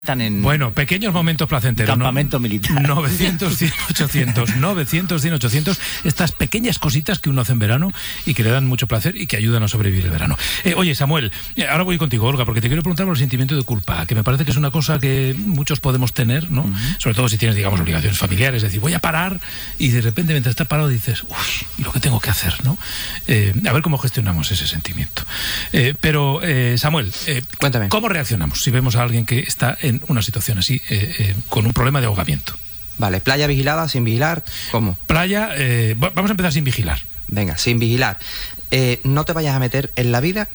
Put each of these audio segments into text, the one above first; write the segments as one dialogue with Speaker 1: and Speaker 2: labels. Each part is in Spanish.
Speaker 1: Bueno, pequeños momentos placenteros.
Speaker 2: Campamento militar.
Speaker 1: 900, 100, 800, 900, 100, 800. Estas pequeñas cositas que uno hace en verano y que le dan mucho placer y que ayudan a sobrevivir el verano. Oye, Samuel, ahora voy contigo, Olga, porque te quiero preguntar por el sentimiento de culpa, que me parece que es una cosa que muchos podemos tener, ¿no? Sobre todo si tienes, digamos, obligaciones familiares. Es decir, voy a parar y de repente mientras estás parado dices, uy, ¿y lo que tengo que hacer, no? A ver cómo gestionamos ese sentimiento. Pero, Samuel,
Speaker 3: cuéntame.
Speaker 1: ¿Cómo reaccionamos si vemos a alguien que está en una situación así, con un problema de ahogamiento?
Speaker 3: Vale, playa vigilada, sin vigilar, ¿cómo?
Speaker 1: Playa, vamos a empezar sin vigilar.
Speaker 3: Venga, sin vigilar. No te vayas a meter en la vida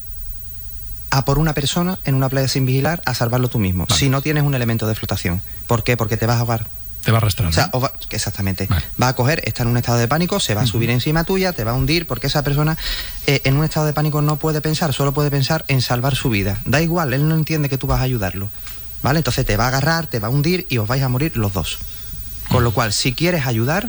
Speaker 3: a por una persona en una playa sin vigilar a salvarlo tú mismo, vale, si no tienes un elemento de flotación. ¿Por qué? Porque te vas a ahogar.
Speaker 1: Te va a arrastrar, ¿no?
Speaker 3: O sea, exactamente. Vale. Va a coger, está en un estado de pánico, se va a subir encima tuya, te va a hundir, porque esa persona en un estado de pánico no puede pensar, solo puede pensar en salvar su vida. Da igual, él no entiende que tú vas a ayudarlo, ¿vale? Entonces te va a agarrar, te va a hundir y os vais a morir los dos. Con lo cual, si quieres ayudar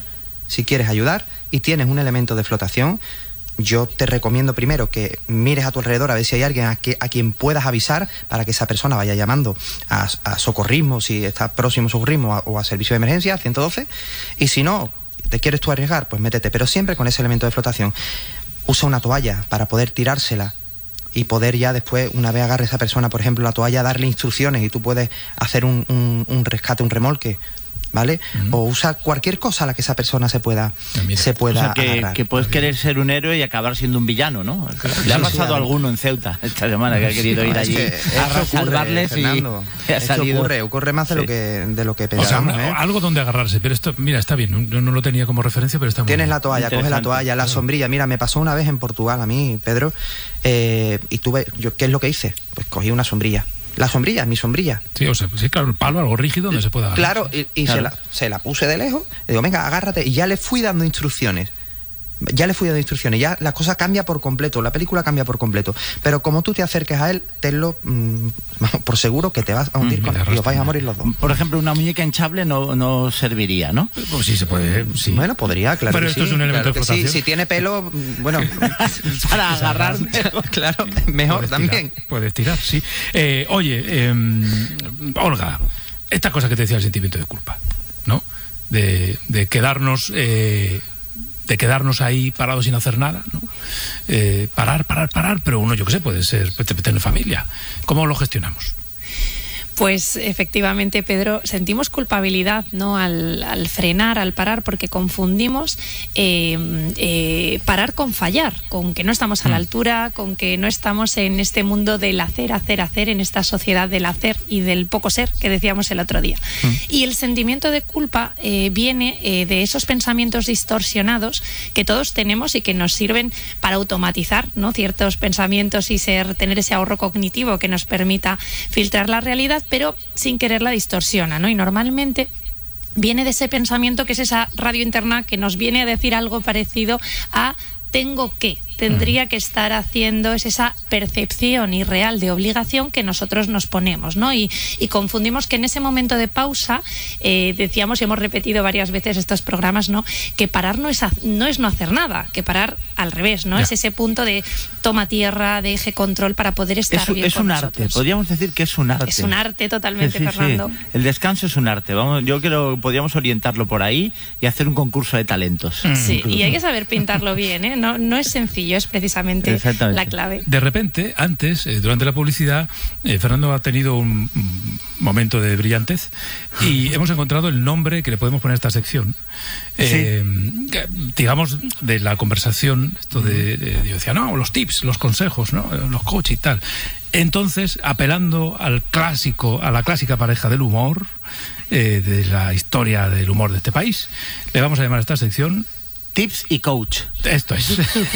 Speaker 3: y tienes un elemento de flotación, yo te recomiendo primero que mires a tu alrededor a ver si hay alguien a quien puedas avisar para que esa persona vaya llamando a socorrismo, si está próximo socorrismo o a servicio de emergencia, 112, y si no, te quieres tú arriesgar, pues métete, pero siempre con ese elemento de flotación. Usa una toalla para poder tirársela y poder ya después, una vez agarre esa persona, por ejemplo, la toalla, darle instrucciones y tú puedes hacer un rescate, un remolque, ¿vale? O usa cualquier cosa a la que esa persona se pueda
Speaker 2: o sea,
Speaker 3: agarrar.
Speaker 2: Que puedes querer ser un héroe y acabar siendo un villano, ¿no? Le ha pasado a alguno en Ceuta esta semana que ha querido ir allí a salvarles, Fernando,
Speaker 3: y ha salido. Ocurre más de lo que pensamos.
Speaker 1: O sea, algo donde agarrarse, pero esto, mira, está bien, no lo tenía como referencia, pero está muy bien.
Speaker 3: Tienes la toalla, coge la toalla, la sombrilla. Mira, me pasó una vez en Portugal a mí, Pedro, y tuve, ¿qué es lo que hice? Pues cogí una sombrilla. La sombrilla, mi sombrilla.
Speaker 1: Sí, o sea, sí, claro, el palo, algo rígido donde se pueda agarrar.
Speaker 3: Claro, y claro, se la puse de lejos, y digo, venga, agárrate, y ya le fui dando instrucciones. Ya la cosa cambia por completo, la película cambia por completo. Pero como tú te acerques a él, tenlo por seguro que te vas a hundir con él y os vais a morir los dos.
Speaker 2: Por ejemplo, una muñeca hinchable no serviría, ¿no?
Speaker 1: Pues sí, se puede, sí.
Speaker 3: Bueno, podría, claro.
Speaker 1: Pero
Speaker 3: que
Speaker 1: esto
Speaker 3: sí,
Speaker 1: es un elemento
Speaker 3: claro
Speaker 1: de flotación.
Speaker 3: Sí, si tiene pelo, bueno,
Speaker 2: para agarrarme.
Speaker 3: Claro, mejor también.
Speaker 1: Puedes tirar, sí. Oye, Olga, esta cosa que te decía el sentimiento de culpa, ¿no? De quedarnos... de quedarnos ahí parados sin hacer nada, ¿no? Parar, pero uno, yo qué sé, puede tener familia. ¿Cómo lo gestionamos?
Speaker 4: Pues efectivamente, Pedro, sentimos culpabilidad, ¿no? Al frenar, al parar, porque confundimos parar con fallar, con que no estamos a la altura, con que no estamos en este mundo del hacer, en esta sociedad del hacer y del poco ser que decíamos el otro día. Y el sentimiento de culpa viene de esos pensamientos distorsionados que todos tenemos y que nos sirven para automatizar, ¿no? Ciertos pensamientos y tener ese ahorro cognitivo que nos permita filtrar la realidad, pero sin querer la distorsiona, ¿no? Y normalmente viene de ese pensamiento que es esa radio interna que nos viene a decir algo parecido a tengo que, tendría que estar haciendo, es esa percepción irreal de obligación que nosotros nos ponemos, ¿no? Y confundimos que en ese momento de pausa, decíamos y hemos repetido varias veces estos programas, ¿no? Que parar no es no hacer nada, que parar al revés, ¿no? Ya. Es ese punto de toma tierra, de eje control para poder estar bien
Speaker 2: con nosotros. Es un arte, podríamos decir que es un arte.
Speaker 4: Es un arte totalmente, sí, Fernando.
Speaker 2: Sí. El descanso es un arte, yo creo que podríamos orientarlo por ahí y hacer un concurso de talentos.
Speaker 4: Sí, incluso. Y hay que saber pintarlo bien, ¿eh? No es sencillo, es precisamente la clave.
Speaker 1: De repente, antes, durante la publicidad, Fernando ha tenido un momento de brillantez y hemos encontrado el nombre que le podemos poner a esta sección. Digamos, de la conversación, esto yo decía, no, los tips, los consejos, ¿no? Los coaches y tal. Entonces, apelando a la clásica pareja del humor, de la historia del humor de este país, le vamos a llamar a esta sección
Speaker 2: Tips y Coach.
Speaker 1: Esto es.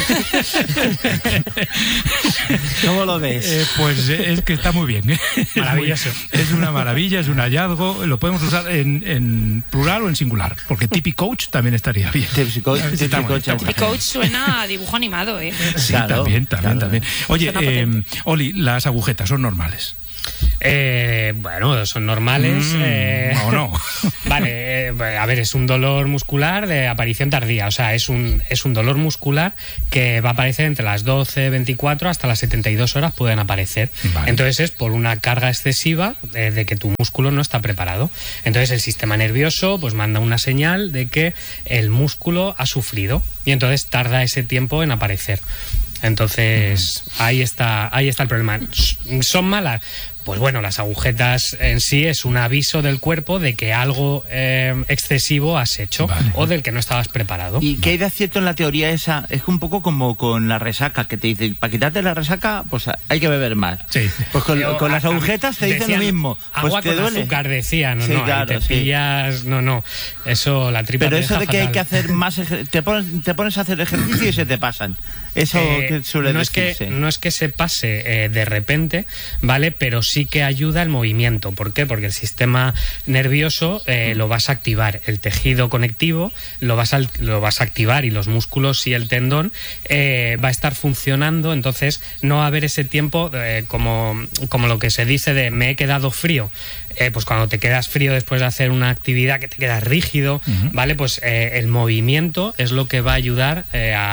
Speaker 2: ¿Cómo lo ves?
Speaker 1: Pues es que está muy bien.
Speaker 5: Maravilloso.
Speaker 1: Es una maravilla, es un hallazgo. Lo podemos usar en plural o en singular, porque Tip y Coach también estaría bien.
Speaker 2: Tips y Coach.
Speaker 4: Tip y Coach suena a dibujo animado, ¿eh?
Speaker 1: Sí, claro, también. Oye, Oli, las agujetas son normales.
Speaker 5: Bueno, son normales.
Speaker 1: ¿O no?
Speaker 5: Vale, a ver, es un dolor muscular de aparición tardía, o sea, es un dolor muscular que va a aparecer entre las 12, 24 hasta las 72 horas pueden aparecer.
Speaker 1: Vale.
Speaker 5: Entonces es por una carga excesiva de que tu músculo no está preparado. Entonces el sistema nervioso pues manda una señal de que el músculo ha sufrido y entonces tarda ese tiempo en aparecer. Entonces ahí está el problema. ¿Son malas? Pues bueno, las agujetas en sí es un aviso del cuerpo de que algo excesivo has hecho, vale, o del que no estabas preparado.
Speaker 2: ¿Y qué hay de cierto en la teoría esa? Es un poco como con la resaca, que te dicen, para quitarte la resaca, pues hay que beber más.
Speaker 1: Sí.
Speaker 2: Pues con las agujetas te dicen lo mismo. Pues
Speaker 5: agua
Speaker 2: te
Speaker 5: con
Speaker 2: duele.
Speaker 5: azúcar, decían,
Speaker 2: Sí,
Speaker 5: no,
Speaker 2: claro,
Speaker 5: ahí te pillas, no, eso la tripa.
Speaker 2: Pero
Speaker 5: te
Speaker 2: eso
Speaker 5: deja
Speaker 2: de que hay
Speaker 5: fatal.
Speaker 2: que hacer más, te pones a hacer ejercicio y se te pasan. Eso que suele decirse.
Speaker 5: No es que se pase de repente, ¿vale? Pero sí que ayuda el movimiento. ¿Por qué? Porque el sistema nervioso lo vas a activar, el tejido conectivo lo vas a activar y los músculos y el tendón va a estar funcionando, entonces no va a haber ese tiempo como lo que se dice de me he quedado frío. Pues cuando te quedas frío después de hacer una actividad que te quedas rígido, ¿vale? Pues el movimiento es lo que va a ayudar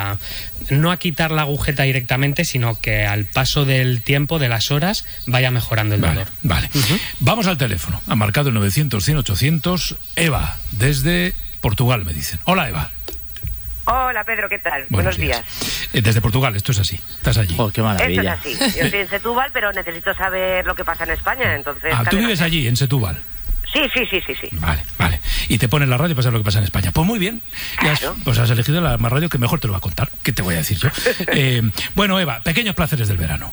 Speaker 5: no a quitar la agujeta directamente, sino que al paso del tiempo, de las horas, vaya mejorando el dolor.
Speaker 1: Vale. Vamos al teléfono. Ha marcado el 900-100-800. Eva, desde Portugal, me dicen. Hola, Eva.
Speaker 6: Hola, Pedro, ¿qué tal? Buenos días.
Speaker 1: Desde Portugal, esto es así. Estás allí.
Speaker 2: Oh, qué maravilla.
Speaker 6: Esto es así. Yo estoy en Setúbal, pero necesito saber lo que pasa en España, entonces...
Speaker 1: ¿Tú vives allí, en Setúbal?
Speaker 6: Sí.
Speaker 1: Vale. Y te pones la radio para saber lo que pasa en España. Pues muy bien.
Speaker 6: Claro.
Speaker 1: Pues has elegido la más radio que mejor te lo va a contar. ¿Qué te voy a decir yo? Bueno, Eva, pequeños placeres del verano.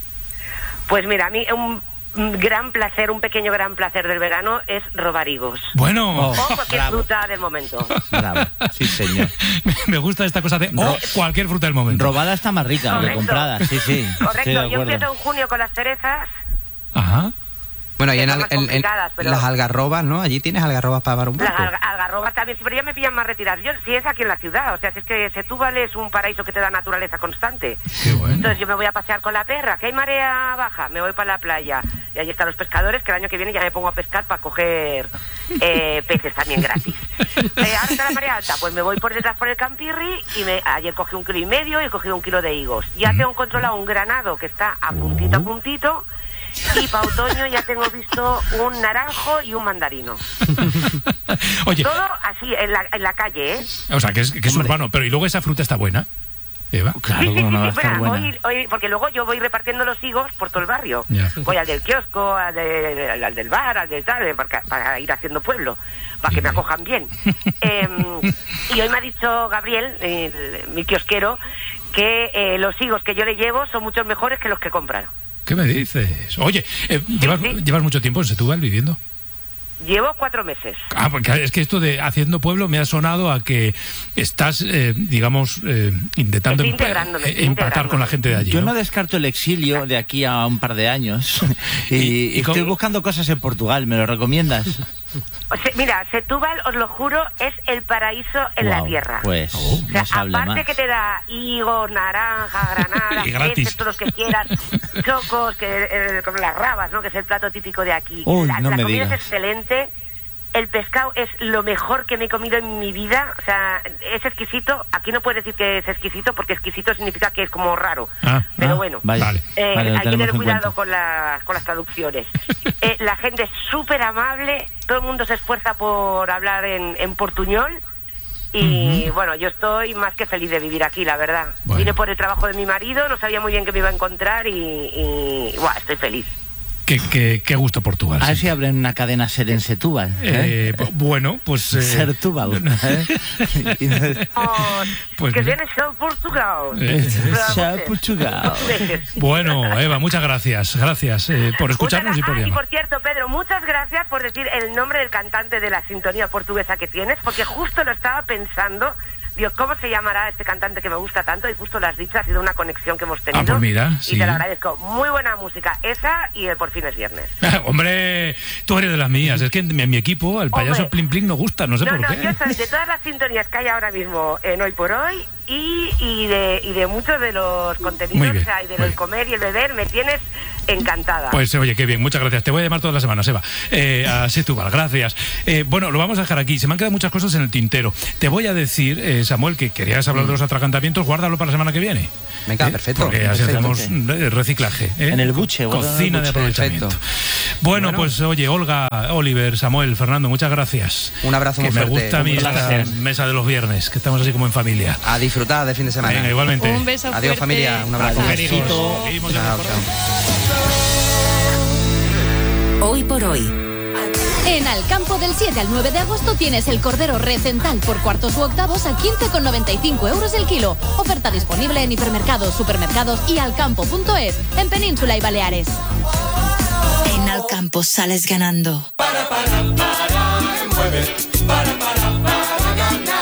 Speaker 6: Pues mira, a mí un gran placer, un pequeño gran placer del verano es robar higos.
Speaker 1: Bueno.
Speaker 6: O cualquier fruta del momento.
Speaker 2: Bravo, sí, señor.
Speaker 1: Me gusta esta cosa de cualquier fruta del momento.
Speaker 2: Robada está más rica que comprada, sí.
Speaker 6: Correcto, yo empiezo en junio con las cerezas.
Speaker 1: Ajá.
Speaker 3: Bueno, y en
Speaker 6: pero...
Speaker 3: las algarrobas, ¿no? Allí tienes algarrobas para dar un
Speaker 6: Las
Speaker 3: poco.
Speaker 6: algarrobas también, pero ya me pillan más retiradas. Yo, si es aquí en la ciudad, o sea, si es que Setúbal es un paraíso que te da naturaleza constante.
Speaker 1: Qué bueno.
Speaker 6: Entonces yo me voy a pasear con la perra, que hay marea baja, me voy para la playa. Y allí están los pescadores, que el año que viene ya me pongo a pescar para coger peces también gratis. Ahora está la marea alta, pues me voy por detrás por el Campirri y ayer cogí 1,5 kilos y he cogido 1 kilo de higos. Ya tengo controlado un granado que está a puntito. Y para otoño ya tengo visto un naranjo y un mandarino.
Speaker 1: Oye,
Speaker 6: todo así, en la calle, ¿eh?
Speaker 1: O sea, que es urbano, pero ¿y luego esa fruta está buena, Eva?
Speaker 2: Claro,
Speaker 6: Sí,
Speaker 2: no va a estar
Speaker 6: bueno,
Speaker 2: buena.
Speaker 6: porque luego yo voy repartiendo los higos por todo el barrio.
Speaker 1: Ya.
Speaker 6: Voy al del kiosco, al del bar, al del tal, para ir haciendo pueblo, para que me acojan bien. Y hoy me ha dicho Gabriel, mi kiosquero, que los higos que yo le llevo son mucho mejores que los que compran.
Speaker 1: ¿Qué me dices? Oye, ¿llevas mucho tiempo en Setúbal viviendo?
Speaker 6: Llevo 4 meses.
Speaker 1: Porque es que esto de haciendo pueblo me ha sonado a que estás, digamos, intentando
Speaker 6: Estoy integrándome.
Speaker 1: empatar con la gente de allí.
Speaker 2: Yo no descarto el exilio de aquí a un par de años. y estoy buscando cosas en Portugal, ¿me lo recomiendas?
Speaker 6: Mira, Setúbal, os lo juro, es el paraíso en la tierra.
Speaker 2: Pues,
Speaker 6: o sea,
Speaker 2: no se hable
Speaker 6: aparte
Speaker 2: más.
Speaker 6: que te da higos, naranja, granadas,
Speaker 1: Y gratis.
Speaker 6: peces, todos los que quieras, chocos, como las rabas, ¿no? Que es el plato típico de aquí.
Speaker 2: Uy,
Speaker 6: la
Speaker 2: no me
Speaker 6: comida
Speaker 2: digas.
Speaker 6: es excelente. El pescado es lo mejor que me he comido en mi vida. O sea, es exquisito. Aquí no puedes decir que es exquisito porque exquisito significa que es como raro. Pero bueno,
Speaker 2: Vale.
Speaker 6: hay que
Speaker 2: Lo
Speaker 6: tener
Speaker 2: tenemos en
Speaker 6: cuidado
Speaker 2: cuenta.
Speaker 6: con las traducciones. La gente es súper amable, todo el mundo se esfuerza por hablar en portuñol y bueno, yo estoy más que feliz de vivir aquí, la verdad.
Speaker 1: Bueno.
Speaker 6: Vine por el trabajo de mi marido, no sabía muy bien qué me iba a encontrar y estoy feliz.
Speaker 1: Qué gusto Portugal.
Speaker 2: A ver
Speaker 1: sí.
Speaker 2: si abren una cadena ser en Setúbal.
Speaker 1: Bueno, pues...
Speaker 2: Sertúbal.
Speaker 6: Oh,
Speaker 1: Pues
Speaker 6: que
Speaker 1: mira.
Speaker 6: vienes a Portugal.
Speaker 2: Portugal.
Speaker 1: Bueno, Eva, muchas gracias. Gracias por escucharnos y por
Speaker 6: Y
Speaker 1: llamar.
Speaker 6: por cierto, Pedro, muchas gracias por decir el nombre del cantante de la sintonía portuguesa que tienes, porque justo lo estaba pensando. Dios, ¿cómo se llamará este cantante que me gusta tanto? Y justo lo has dicho, ha sido una conexión que hemos tenido.
Speaker 1: Pues mira,
Speaker 6: y
Speaker 1: sí.
Speaker 6: te lo agradezco. Muy buena música, esa y el Por fin es viernes.
Speaker 1: Hombre, tú eres de las mías. Es que en mi equipo, el payaso
Speaker 6: Hombre.
Speaker 1: Plim Plim no gusta, no sé por qué.
Speaker 6: Yo soy de todas las sintonías que hay ahora mismo en Hoy por Hoy y de muchos de los contenidos, o sea, y de del comer y el beber, me tienes encantada.
Speaker 1: Pues oye, qué bien, muchas gracias. Te voy a llamar todas las semanas, Eva. A Setúbal, gracias. Bueno, lo vamos a dejar aquí. Se me han quedado muchas cosas en el tintero. Te voy a decir, Samuel, que querías hablar de los atragantamientos, guárdalo para la semana que viene.
Speaker 3: Venga, perfecto.
Speaker 1: Porque así hacemos reciclaje.
Speaker 2: En el buche.
Speaker 1: Cocina de aprovechamiento. Bueno, pues oye, Olga, Oliver, Samuel, Fernando, muchas gracias.
Speaker 3: Un abrazo muy fuerte.
Speaker 1: Me gusta a mí esta mesa de los viernes, que estamos así como en familia.
Speaker 3: A disfrutar de fin de semana.
Speaker 1: Venga, igualmente.
Speaker 4: Un beso
Speaker 3: Adiós,
Speaker 4: fuerte.
Speaker 3: familia. Un abrazo.
Speaker 1: Seguimos en el correo.
Speaker 7: Hoy por hoy. En Alcampo del 7 al 9 de agosto tienes el cordero recental por cuartos u octavos a 15,95 € el kilo. Oferta disponible en hipermercados, supermercados y alcampo.es en Península y Baleares.
Speaker 8: En Alcampo sales ganando.
Speaker 9: Mueve, para ganar.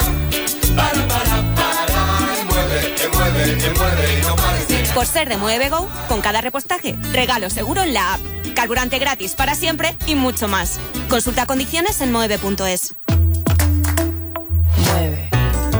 Speaker 9: Mueve y no pares de...
Speaker 10: Por ser de Mueve Go, con cada repostaje, regalo seguro en la app, carburante gratis para siempre y mucho más. Consulta condiciones en moeve.es.
Speaker 8: Mueve.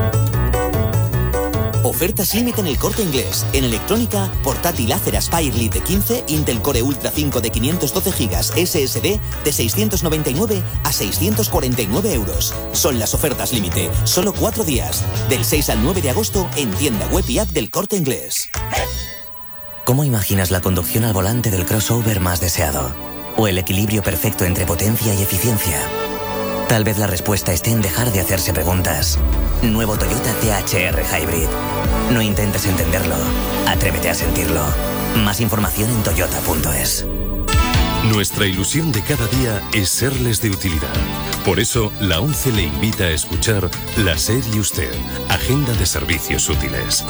Speaker 11: Ofertas límite en el Corte Inglés. En electrónica, portátil Acer Aspire Lite 15, Intel Core Ultra 5 de 512 GB SSD de 699 a 649 €. Son las ofertas límite. Solo 4 días. Del 6 al 9 de agosto en tienda web y app del Corte Inglés.
Speaker 12: ¿Cómo imaginas la conducción al volante del crossover más deseado? ¿O el equilibrio perfecto entre potencia y eficiencia? Tal vez la respuesta esté en dejar de hacerse preguntas. Nuevo Toyota CHR Hybrid. No intentes entenderlo. Atrévete a sentirlo. Más información en toyota.es.
Speaker 13: Nuestra ilusión de cada día es serles de utilidad. Por eso, la ONCE le invita a escuchar La SER y Usted, Agenda de Servicios Útiles.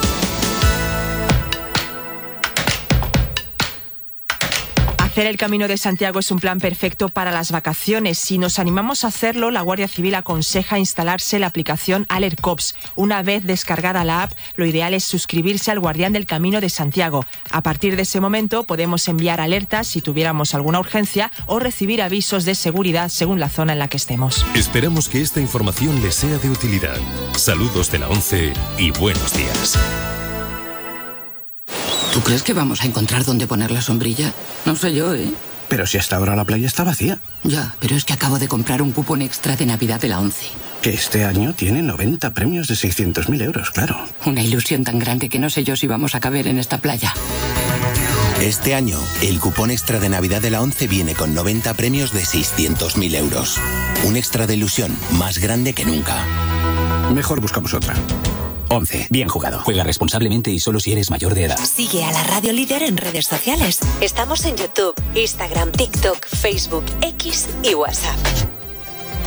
Speaker 14: Hacer el Camino de Santiago es un plan perfecto para las vacaciones. Si nos animamos a hacerlo, la Guardia Civil aconseja instalarse la aplicación AlertCops. Una vez descargada la app, lo ideal es suscribirse al Guardián del Camino de Santiago. A partir de ese momento podemos enviar alertas si tuviéramos alguna urgencia o recibir avisos de seguridad según la zona en la que estemos.
Speaker 13: Esperamos que esta información les sea de utilidad. Saludos de la ONCE y buenos días.
Speaker 15: ¿Tú crees que vamos a encontrar dónde poner la sombrilla? No sé yo, ¿eh?
Speaker 16: Pero si hasta ahora la playa está vacía.
Speaker 15: Ya, pero es que acabo de comprar un cupón extra de Navidad de la ONCE.
Speaker 16: Que este año tiene 90 premios de 600.000 €, claro.
Speaker 15: Una ilusión tan grande que no sé yo si vamos a caber en esta playa.
Speaker 17: Este año, el cupón extra de Navidad de la ONCE viene con 90 premios de 600.000 €. Un extra de ilusión más grande que nunca.
Speaker 16: Mejor buscamos otra.
Speaker 18: ONCE, bien jugado. Juega responsablemente y solo si eres mayor de edad.
Speaker 8: Sigue a la Radio Líder en redes sociales. Estamos en YouTube, Instagram, TikTok, Facebook, X y WhatsApp.